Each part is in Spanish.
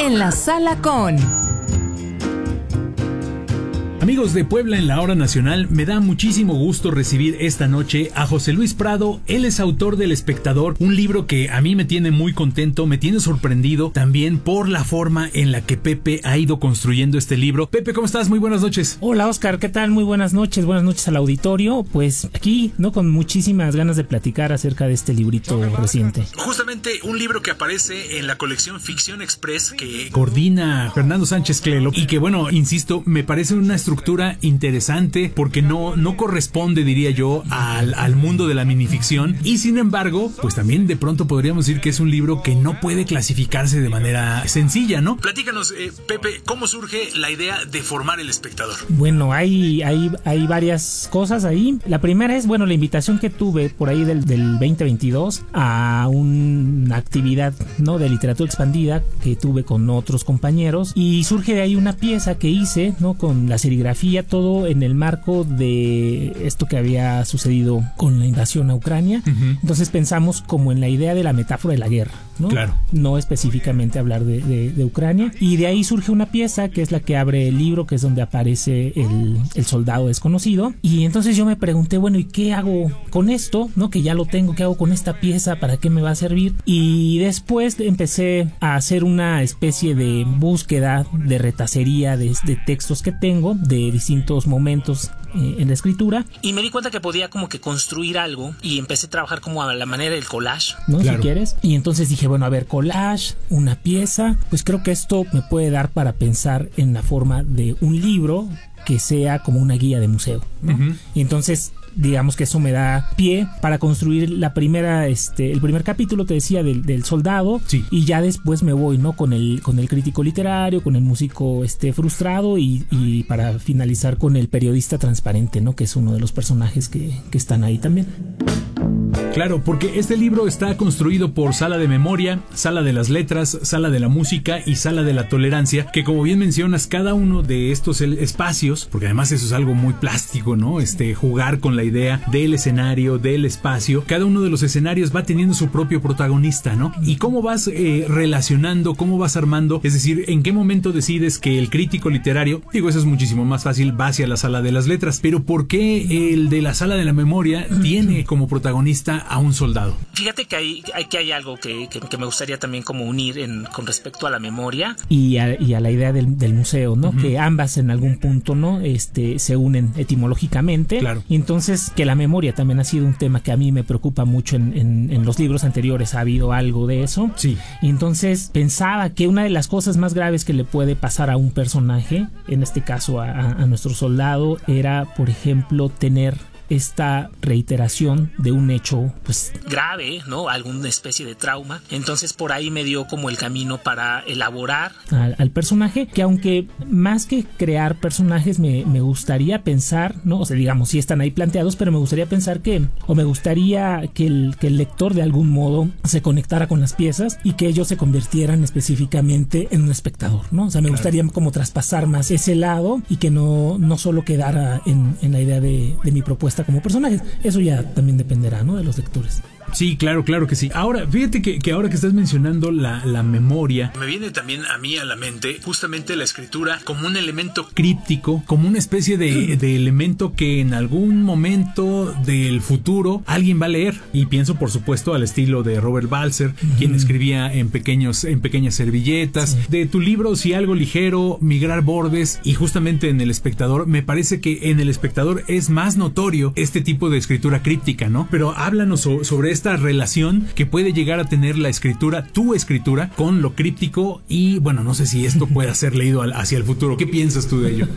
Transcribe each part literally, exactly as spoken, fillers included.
En la sala con... Amigos de Puebla en la Hora Nacional, me da muchísimo gusto recibir esta noche a José Luis Prado. Él es autor del Espectador, un libro que a mí me tiene muy contento, me tiene sorprendido también por la forma en la que Pepe ha ido construyendo este libro. Pepe, ¿cómo estás? Muy buenas noches. Hola, Oscar, ¿qué tal? Muy buenas noches, buenas noches al auditorio. Pues aquí, ¿no? Con muchísimas ganas de platicar acerca de este librito reciente. Justamente un libro que aparece en la colección Ficción Express que coordina Fernando Sánchez Clelo y que, bueno, insisto, me parece una estructura interesante porque no, no corresponde, diría yo, al, al mundo de la minificción, y sin embargo, pues también de pronto podríamos decir que es un libro que no puede clasificarse de manera sencilla, ¿no? Platícanos, eh, Pepe, ¿cómo surge la idea de formar El Espectador? Bueno, hay, hay, hay varias cosas ahí. La primera es, bueno, la invitación que tuve por ahí del, del veinte veintidós a una actividad, ¿no?, de literatura expandida que tuve con otros compañeros, y surge de ahí una pieza que hice, ¿no?, con la serigrafía, todo en el marco de esto que había sucedido con la invasión a Ucrania. Uh-huh. Entonces pensamos como en la idea de la metáfora de la guerra, ¿no? Claro. No específicamente hablar de, de, de Ucrania. Y de ahí surge una pieza que es la que abre el libro, que es donde aparece el, el soldado desconocido. Y entonces yo me pregunté, bueno, ¿y qué hago con esto? ¿No? Que ya lo tengo, ¿qué hago con esta pieza? ¿Para qué me va a servir? Y después empecé a hacer una especie de búsqueda, de retacería de, de textos que tengo, de distintos momentos eh, en la escritura, y me di cuenta que podía como que construir algo, y empecé a trabajar como a la manera del collage, ¿no? Claro. Si quieres. Y entonces dije, bueno, a ver, collage, una pieza, pues creo que esto me puede dar para pensar en la forma de un libro que sea como una guía de museo, ¿no? Uh-huh. Y entonces digamos que eso me da pie para construir la primera, este, el primer capítulo, te decía, del, del soldado. Sí. Y ya después me voy, ¿no?, con el, con el crítico literario, con el músico, este, frustrado, y, y para finalizar con el periodista transparente, ¿no?, que es uno de los personajes que, que están ahí también. Claro, porque este libro está construido por Sala de Memoria, Sala de las Letras, Sala de la Música y Sala de la Tolerancia, que, como bien mencionas, cada uno de estos espacios, porque además eso es algo muy plástico, ¿no? Este, jugar con la idea del escenario, del espacio. Cada uno de los escenarios va teniendo su propio protagonista, ¿no? Y cómo vas eh, relacionando, cómo vas armando, es decir, en qué momento decides que el crítico literario, digo, eso es muchísimo más fácil, va hacia la Sala de las Letras, pero ¿por qué el de la Sala de la Memoria tiene como protagonista a un soldado? Fíjate que hay, hay, que hay algo que, que, que me gustaría también como unir en, con respecto a la memoria y a, y a la idea del, del museo, ¿no? Uh-huh. Que ambas en algún punto, ¿no?, este, se unen etimológicamente. Claro. Y entonces que la memoria también ha sido un tema que a mí me preocupa mucho. En, en, en los libros anteriores ha habido algo de eso. Sí. Y entonces pensaba que una de las cosas más graves que le puede pasar a un personaje, en este caso a, a nuestro soldado, era, por ejemplo, tener esta reiteración de un hecho pues grave, ¿no?, alguna especie de trauma. Entonces por ahí me dio como el camino para elaborar al, al personaje, que aunque más que crear personajes me, me gustaría pensar, ¿no?, o sea, digamos, sí están ahí planteados, pero me gustaría pensar que, o me gustaría que el, que el lector de algún modo se conectara con las piezas y que ellos se convirtieran específicamente en un espectador, ¿no? O sea, me claro. gustaría como traspasar más ese lado y que no, no solo quedara en, en la idea de, de mi propuesta como personajes. Eso ya también dependerá, ¿no?, de los lectores. Sí, claro, claro que sí. Ahora, fíjate que, que ahora que estás mencionando la, la memoria, me viene también a mí a la mente justamente la escritura como un elemento críptico, como una especie de, de elemento que en algún momento del futuro alguien va a leer. Y pienso, por supuesto, al estilo de Robert Balser, uh-huh. quien escribía en pequeños, en pequeñas servilletas. Sí. De tu libro, Si algo ligero, Migrar bordes, y justamente en El Espectador, me parece que en El Espectador es más notorio este tipo de escritura críptica, ¿no? Pero háblanos so, sobre esta relación que puede llegar a tener la escritura, tu escritura, con lo críptico, y bueno, no sé si esto pueda ser leído hacia el futuro. ¿Qué piensas tú de ello?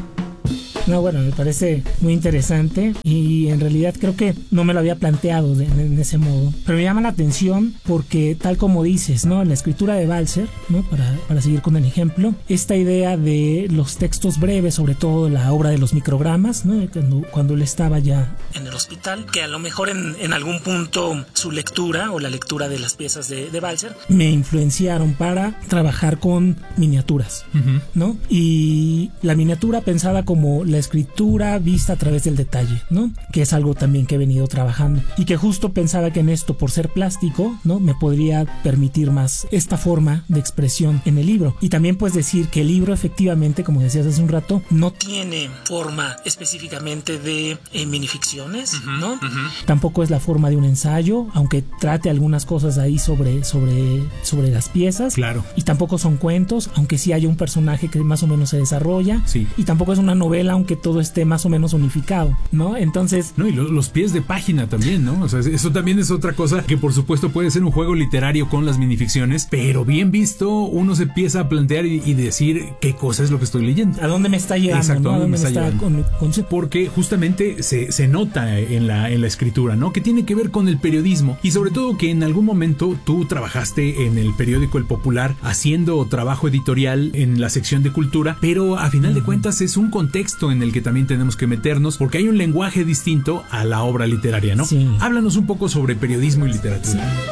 No, bueno, me parece muy interesante y en realidad creo que no me lo había planteado de, de, de ese modo, pero me llama la atención porque, tal como dices, ¿no?, en la escritura de Balser, ¿no?, para, para seguir con el ejemplo, esta idea de los textos breves, sobre todo la obra de los microgramas, ¿no?, cuando, cuando él estaba ya en el hospital, que a lo mejor en, en algún punto su lectura o la lectura de las piezas de, de Balser me influenciaron para trabajar con miniaturas, uh-huh. ¿no? Y la miniatura pensada como la escritura vista a través del detalle, ¿no? Que es algo también que he venido trabajando y que justo pensaba que en esto, por ser plástico, ¿no? Me podría permitir más esta forma de expresión en el libro. Y también pues decir que el libro efectivamente, como decías hace un rato, no tiene forma específicamente de eh, minificciones, uh-huh, ¿no? Uh-huh. Tampoco es la forma de un ensayo, aunque trate algunas cosas ahí sobre, sobre, sobre las piezas. Claro. Y tampoco son cuentos, aunque sí haya un personaje que más o menos se desarrolla. Sí. Y tampoco es una novela, aunque todo esté más o menos unificado, ¿no? Entonces... No, y lo, los pies de página también, ¿no? O sea, eso también es otra cosa que por supuesto puede ser un juego literario con las minificciones, pero bien visto uno se empieza a plantear y, y decir qué cosa es lo que estoy leyendo. ¿A dónde me está llevando? Exacto, ¿no? ¿a dónde me está, está llevando? Con, con... Porque justamente se, se nota en la, en la escritura, ¿no? Que tiene que ver con el periodismo y sobre todo que en algún momento tú trabajaste en el periódico El Popular haciendo trabajo editorial en la sección de cultura, pero a final uh-huh. de cuentas es un contexto en el que también tenemos que meternos porque hay un lenguaje distinto a la obra literaria, ¿no? Sí. Háblanos un poco sobre periodismo y literatura. Sí.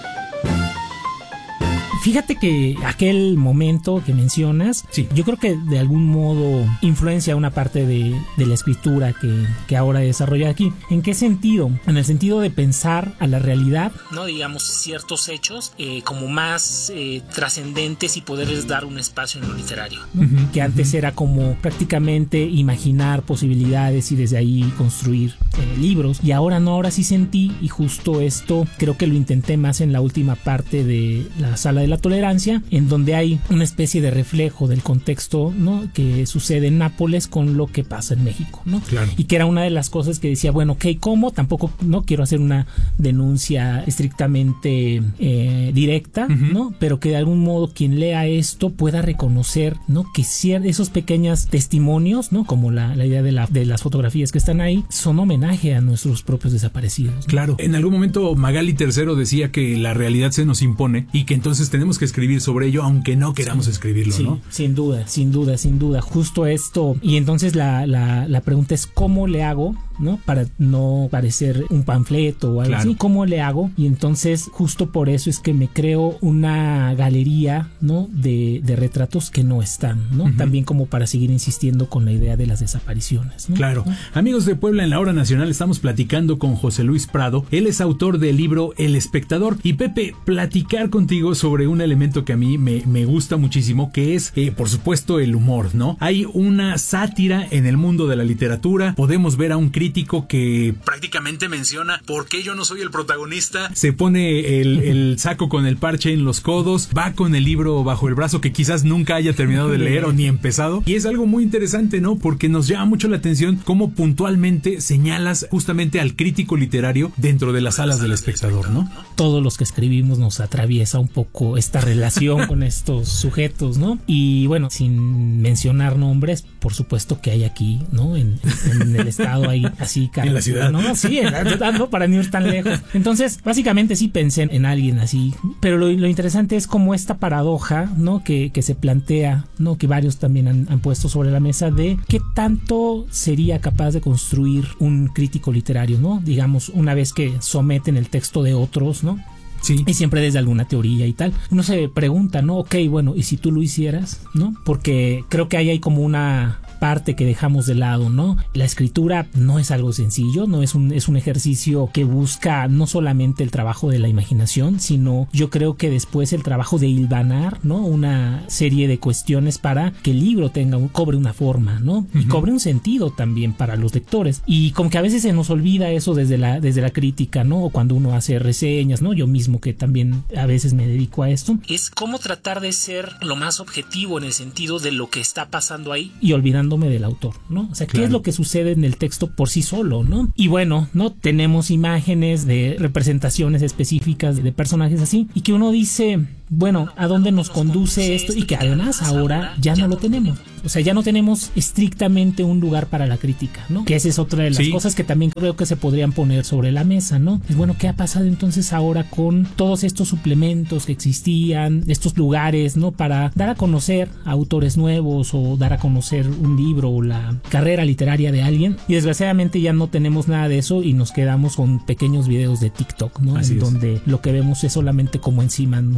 Fíjate que aquel momento que mencionas, sí. yo creo que de algún modo influencia una parte de, de la escritura que, que ahora he desarrollado aquí. ¿En qué sentido? En el sentido de pensar a la realidad, no digamos ciertos hechos eh, como más eh, trascendentes y poderles dar un espacio en lo literario, ¿no? Uh-huh. Que antes uh-huh. era como prácticamente imaginar posibilidades y desde ahí construir eh, libros. Y ahora no, ahora sí sentí, y justo esto creo que lo intenté más en la última parte de la Sala de la Tolerancia, en donde hay una especie de reflejo del contexto, ¿no? Que sucede en Nápoles con lo que pasa en México, ¿no? Claro. Y que era una de las cosas que decía, bueno, ok, ¿cómo? Tampoco no quiero hacer una denuncia estrictamente eh, directa, uh-huh. ¿no? Pero que de algún modo quien lea esto pueda reconocer, ¿no? Que cier- esos pequeños testimonios, ¿no? Como la, la idea de, la, de las fotografías que están ahí, son homenaje a nuestros propios desaparecidos, ¿no? Claro. En algún momento Magali tercero decía que la realidad se nos impone y que entonces tenemos que escribir sobre ello aunque no queramos sí, escribirlo, sí, ¿no? Sin duda, sin duda, sin duda. Justo esto. Y entonces la, la, la pregunta es ¿cómo le hago? ¿No? Para no parecer un panfleto o algo claro. así. ¿Cómo le hago? Y entonces justo por eso es que me creo una galería, ¿no? De, de retratos que no están, ¿no? Uh-huh. También como para seguir insistiendo con la idea de las desapariciones, ¿no? Claro. ¿no? Amigos de Puebla, en la Hora Nacional estamos platicando con José Luis Prado. Él es autor del libro El Espectador. Y Pepe, platicar contigo sobre un elemento que a mí me, me gusta muchísimo, que es, eh, por supuesto, el humor, ¿no? Hay una sátira en el mundo de la literatura. Podemos ver a un crítico que prácticamente menciona ¿por qué yo no soy el protagonista? Se pone el, el saco con el parche en los codos, va con el libro bajo el brazo que quizás nunca haya terminado de leer o ni empezado. Y es algo muy interesante, ¿no? Porque nos llama mucho la atención cómo puntualmente señalas justamente al crítico literario dentro de las alas del espectador, ¿no? Todos los que escribimos nos atraviesa un poco esta relación con estos sujetos, ¿no? Y bueno, sin mencionar nombres, por supuesto que hay aquí, ¿no? En, en el estado hay así, cara, en la ciudad, ¿no? Sí, en la ciudad, ¿no? Para no ir tan lejos. Entonces, básicamente sí pensé en alguien así, pero lo, lo interesante es como esta paradoja, ¿no? Que, que se plantea, ¿no? Que varios también han, han puesto sobre la mesa de qué tanto sería capaz de construir un crítico literario, ¿no? Digamos, una vez que someten el texto de otros, ¿no? Sí. Y siempre desde alguna teoría y tal. Uno se pregunta, ¿no? Ok, bueno, ¿y si tú lo hicieras? ¿No? Porque creo que ahí hay como una parte que dejamos de lado, ¿no? La escritura no es algo sencillo, no es un, es un ejercicio que busca no solamente el trabajo de la imaginación, sino yo creo que después el trabajo de hilvanar, ¿no? Una serie de cuestiones para que el libro tenga un, cobre una forma, ¿no? Y uh-huh. cobre un sentido también para los lectores. Y como que a veces se nos olvida eso desde la, desde la crítica, ¿no? O cuando uno hace reseñas, ¿no? Yo mismo que también a veces me dedico a esto. Es cómo tratar de ser lo más objetivo en el sentido de lo que está pasando ahí y olvidando del autor, ¿no? O sea, ¿qué claro. es lo que sucede en el texto por sí solo, ¿no? Y bueno, ¿no? Tenemos imágenes de representaciones específicas de personajes así y que uno dice, bueno, ¿a dónde nos conduce esto? Y que además ahora ya no lo tenemos. O sea, ya no tenemos estrictamente un lugar para la crítica, ¿no? Que esa es otra de las sí. cosas que también creo que se podrían poner sobre la mesa, ¿no? Es bueno, ¿qué ha pasado entonces ahora con todos estos suplementos que existían, estos lugares, ¿no? Para dar a conocer a autores nuevos o dar a conocer un libro o la carrera literaria de alguien. Y desgraciadamente ya no tenemos nada de eso y nos quedamos con pequeños videos de TikTok, ¿no? Así en es. Donde lo que vemos es solamente como encima una cantidad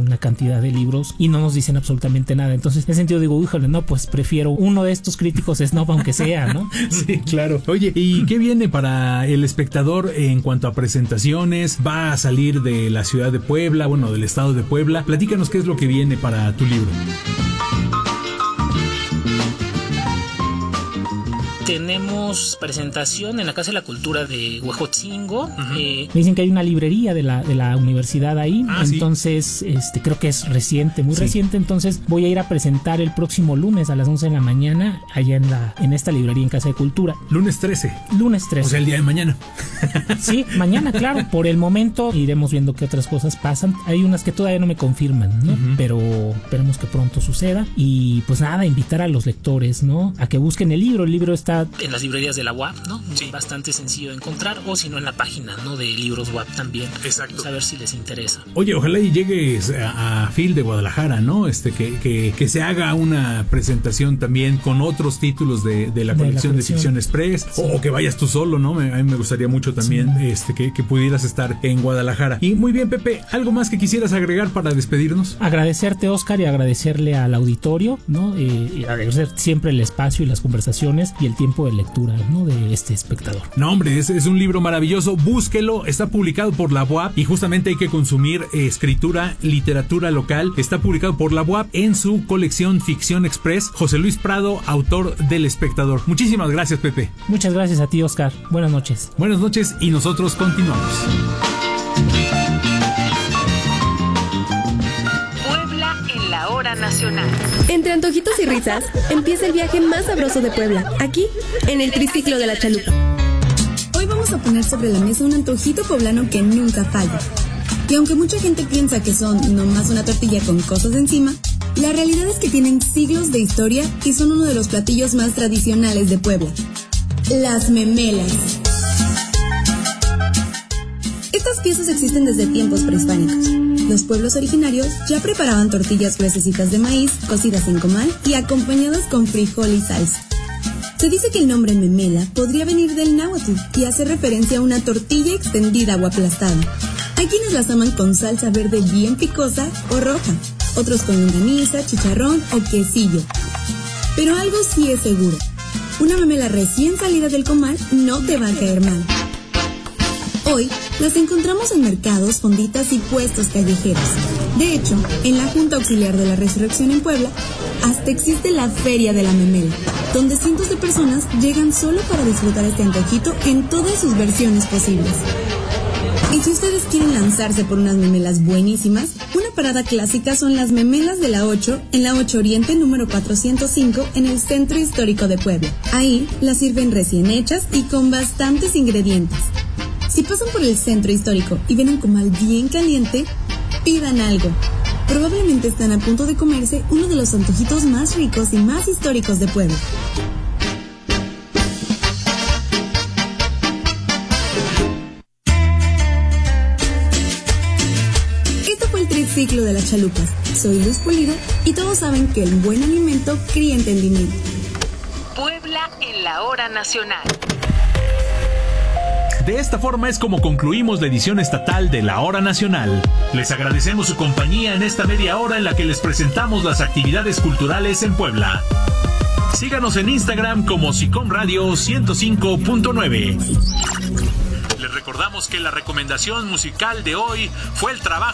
cantidad de libros y no nos dicen absolutamente nada. Entonces, en ese sentido digo, híjole, no, pues prefiero uno de estos críticos snob aunque sea, ¿no? Sí, claro. Oye, ¿y qué viene para El Espectador en cuanto a presentaciones? ¿Va a salir de la ciudad de Puebla, bueno, del estado de Puebla? Platícanos qué es lo que viene para tu libro. Tenemos presentación en la Casa de la Cultura de Huejotzingo. Uh-huh. eh, me dicen que hay una librería de la, de la universidad ahí. Ah, entonces, sí. este, creo que es reciente, muy sí. reciente. Entonces, voy a ir a presentar el próximo lunes a las once de la mañana allá en la en esta librería en Casa de Cultura. Lunes trece. Lunes trece. O sea, el día de mañana. Sí, mañana, claro. Por el momento iremos viendo qué otras cosas pasan. Hay unas que todavía no me confirman, ¿no? Uh-huh. Pero esperemos que pronto suceda. Y pues nada, invitar a los lectores, ¿no? A que busquen el libro. El libro está en las librerías de la U A P, ¿no? Sí. Bastante sencillo de encontrar, o si no en la página, ¿no? De Libros U A P también. Exacto. Pues a ver si les interesa. Oye, ojalá y llegues a, a Phil de Guadalajara, ¿no? Este, que, que, que se haga una presentación también con otros títulos de, de la de colección la de Ficción Express, sí. o, o que vayas tú solo, ¿no? Me, a mí me gustaría mucho también sí. este, que, que pudieras estar en Guadalajara. Y muy bien, Pepe, ¿algo más que quisieras agregar para despedirnos? Agradecerte, Oscar, y agradecerle al auditorio, ¿no? Eh, y agradecer siempre el espacio y las conversaciones y el tiempo de lectura, ¿no? De este espectador. No, hombre, es, es un libro maravilloso. Búsquelo, está publicado por la U A P y justamente hay que consumir eh, escritura, literatura local. Está publicado por la U A P en su colección Ficción Express. José Luis Prado, autor del Espectador. Muchísimas gracias, Pepe. Muchas gracias a ti, Oscar. Buenas noches. Buenas noches y nosotros continuamos. La hora nacional. Entre antojitos y risas, empieza el viaje más sabroso de Puebla, aquí, en el Triciclo de la Chalupa. Hoy vamos a poner sobre la mesa un antojito poblano que nunca falla. Y aunque mucha gente piensa que son nomás una tortilla con cosas encima, la realidad es que tienen siglos de historia y son uno de los platillos más tradicionales de Puebla. Las memelas. Estas piezas existen desde tiempos prehispánicos. Los pueblos originarios ya preparaban tortillas gruesecitas de maíz, cocidas en comal y acompañadas con frijol y salsa. Se dice que el nombre memela podría venir del náhuatl y hace referencia a una tortilla extendida o aplastada. Hay quienes las aman con salsa verde bien picosa o roja, otros con longaniza, chicharrón o quesillo. Pero algo sí es seguro, una memela recién salida del comal no te va a caer mal. Hoy las encontramos en mercados, fonditas y puestos callejeros. De hecho, en la Junta Auxiliar de la Resurrección en Puebla, hasta existe la Feria de la Memela, donde cientos de personas llegan solo para disfrutar este antojito en todas sus versiones posibles. Y si ustedes quieren lanzarse por unas memelas buenísimas, una parada clásica son las memelas de la ocho en la ocho Oriente número cuatrocientos cinco en el Centro Histórico de Puebla. Ahí las sirven recién hechas y con bastantes ingredientes. Si pasan por el centro histórico y ven un comal bien caliente, pidan algo. Probablemente están a punto de comerse uno de los antojitos más ricos y más históricos de Puebla. Esto fue el Triciclo de las Chalupas. Soy Luz Pulido y todos saben que el buen alimento cría entendimiento. Puebla en la hora nacional. De esta forma es como concluimos la edición estatal de La Hora Nacional. Les agradecemos su compañía en esta media hora en la que les presentamos las actividades culturales en Puebla. Síganos en Instagram como Sicom Radio ciento cinco punto nueve. Les recordamos que la recomendación musical de hoy fue el trabajo